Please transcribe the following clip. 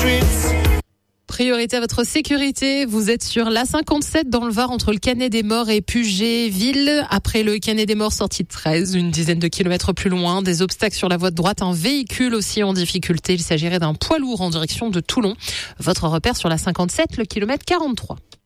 Priorité à votre sécurité, vous êtes sur l'A57 dans le Var entre le Canet-des-Morts et Puget-Ville. Après le Canet-des-Morts, sortie de 13, une dizaine de kilomètres plus loin, des obstacles sur la voie de droite, un véhicule aussi en difficulté. Il s'agirait d'un poids lourd en direction de Toulon. Votre repère sur l'A57, le kilomètre 43.